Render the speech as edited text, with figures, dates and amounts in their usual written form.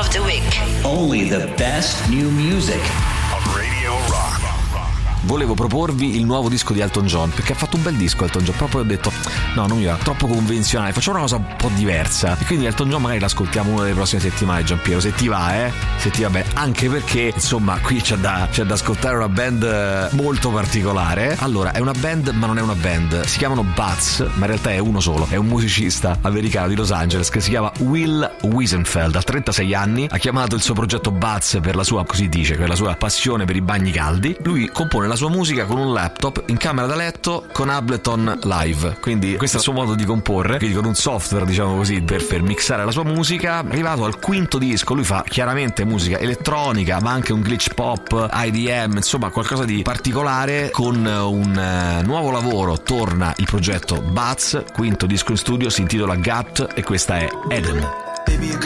of the Week. Only the best new music. Radio Rock. Volevo proporvi il nuovo disco di Elton John, perché ha fatto un bel disco Elton John, proprio ho detto no, non mi va, troppo convenzionale, facciamo una cosa un po' diversa, e quindi Elton John magari l'ascoltiamo una delle prossime settimane, Giampiero, se ti va, se ti va bene, anche perché insomma qui c'è da ascoltare una band molto particolare. Allora, è una band ma non è una band, si chiamano Bats, ma in realtà è uno solo, è un musicista americano di Los Angeles che si chiama Will Wiesenfeld, ha 36 anni, ha chiamato il suo progetto Bats per la sua, così dice, per la sua passione per i bagni caldi. Lui compone la sua musica con un laptop in camera da letto con Ableton Live, quindi questo è il suo modo di comporre, quindi con un software, diciamo così, per mixare la sua musica. Arrivato al quinto disco, lui fa chiaramente musica elettronica ma anche un glitch pop, IDM, insomma qualcosa di particolare. Con un nuovo lavoro torna il progetto Bats, quinto disco in studio, si intitola Gut e questa è Eden. Baby,